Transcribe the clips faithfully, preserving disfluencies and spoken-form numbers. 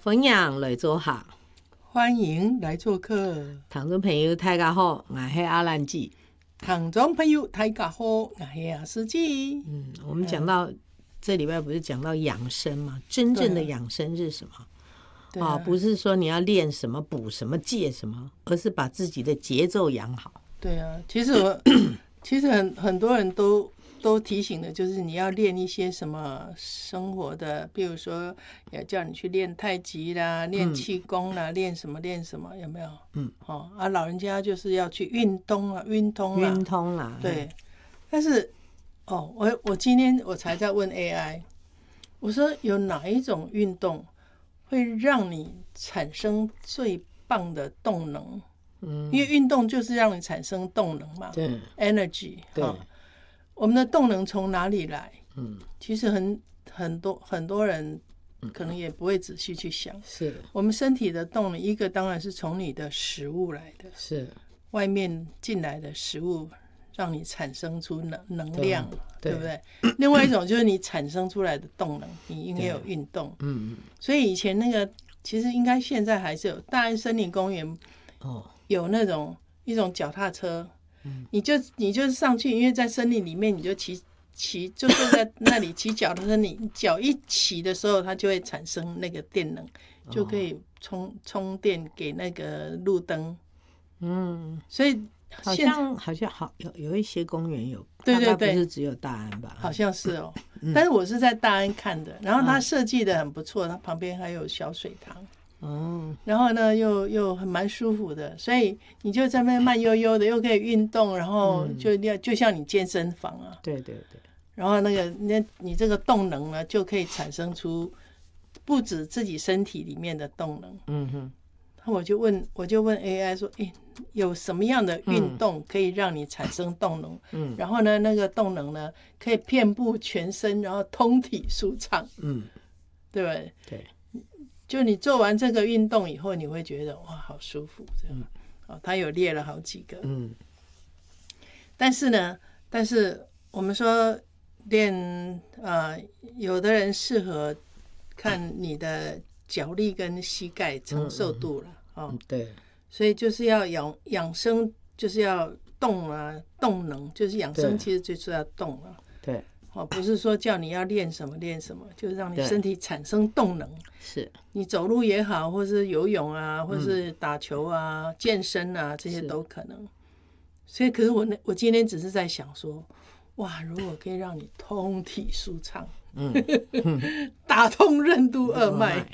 分享来做客， 欢迎来做客。 听众朋友大家好，我是阿兰姐。 听众朋友大家好，我是阿司机。 嗯，我们讲到、嗯、这礼拜不是讲到养生吗？真正的养生是什么？ 对啊、 哦，不是说你要练什么、补什么、戒什么，而是把自己的节奏养好。 对啊，其实我其实很很多人都都提醒的，就是你要练一些什么生活的，比如说也叫你去练太极啦、练气功啦、练、嗯、什么练什么，有没有？嗯，哦啊，老人家就是要去运动啊，运通啦， 运通啦。 对，但是哦，我我今天我才在问 A I， 我说有哪一种运动会让你产生最棒的动能？嗯，因为运动就是让你产生动能嘛，对 ，energy， 对、哦，我们的动能从哪里来？嗯，其实很很多很多人可能也不会仔细去想，是我们身体的动能，一个当然是从你的食物来的，是外面进来的食物让你产生出能能量， 对, 对不对？另外一种就是你产生出来的动能，你应该有运动，嗯，所以以前那个其实应该现在还是有大安森林公园，哦。有那种一种脚踏车，嗯、你就你就是上去，因为在森林里面，你就骑骑，就坐在那里骑脚踏车，你脚一骑的时候，它就会产生那个电能，就可以充、哦、充电给那个路灯。嗯，所以好像好像好有有一些公园有， 对对对， 不是只有大安吧？ 好像是哦，嗯、但是我是在大安看的，然后它设计的很不错，它旁边还有小水塘。哦，然后呢，又又很蛮舒服的，所以你就在那边慢悠悠的，又可以运动，然后就要、嗯、就像你健身房啊，对对对，然后那个那你这个动能呢，就可以产生出不止自己身体里面的动能。嗯哼，我就问我就问 A I 说，哎，有什么样的运动可以让你产生动能？嗯，然后呢，那个动能呢，可以遍布全身，然后通体舒畅。嗯，对不对？对。就你做完这个运动以后，你会觉得哇，好舒服这样。哦，他有列了好几个。嗯。但是呢，但是我们说练呃，有的人适合看你的脚力跟膝盖承受度了。嗯嗯、哦，对。所以就是要养养生，就是要动啊，动能，就是养生，其实就是要动啊。对。哦，不是说叫你要练什么练什么，就是让你身体产生动能。是，你走路也好，或是游泳啊，或是打球啊、嗯、健身啊，这些都可能。所以，可是我我今天只是在想说，哇，如果可以让你通体舒畅，嗯，打通任督二脉，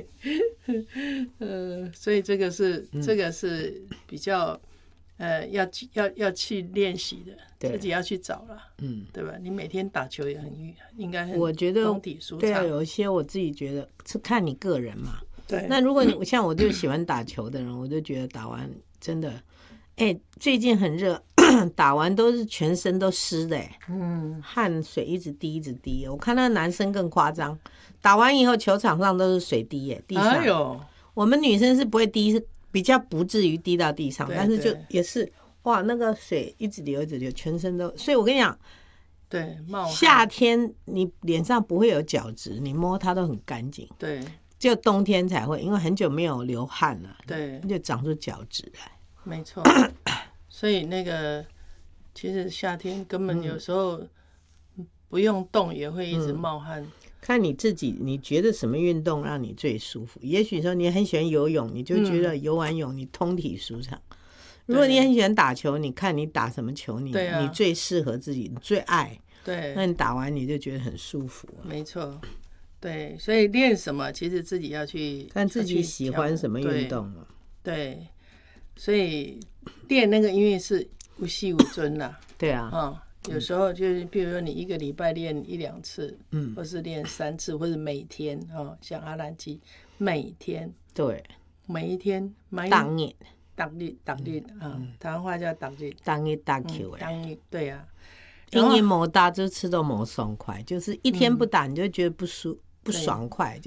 呃，所以这个是、嗯、这个是比较。呃，要要要去练习的，自己要去找了，嗯，对吧？你每天打球也很应该很， 我觉得通体舒畅。 对啊，有一些我自己觉得是看你个人嘛。对。那如果你像我就喜欢打球的人，我就觉得打完真的，哎，最近很热，打完都是全身都湿的，嗯，汗水一直滴一直滴。我看那个男生更夸张，打完以后球场上都是水滴，哎，地上。哎呦，我们女生是不会滴，是。比较不至于滴到地上，但是就也是哇，那个水一直流一直流，全身都，所以我跟你讲， 对，冒汗。 夏天你脸上不会有角质，你摸它都很干净，对，只有冬天才会，因为很久没有流汗了，对，就长出角质来， 没错。所以那个其实夏天根本有时候不用动也会一直冒汗。嗯， 看你自己，你觉得什么运动让你最舒服？也许说你很喜欢游泳，你就觉得游完泳你通体舒畅。嗯、如果你很喜欢打球，你看你打什么球，你、啊、你最适合自己，你最爱。对，那你打完你就觉得很舒服、啊。 没错，对，所以练什么，其实自己要去看自己喜欢什么运动嘛。 对，对，所以练那个因为是无息无尊啦。对啊，嗯。有时候就是，比如说你一个礼拜练一两次，嗯，或是练三次，或者每天哦，像阿兰基每天，对，每一天， 当日， 当日，当日啊，台湾话叫当日， 当日打球哎， 当日，对啊， 因为没打就吃都没爽快，就是一天不打你就觉得不舒不爽快。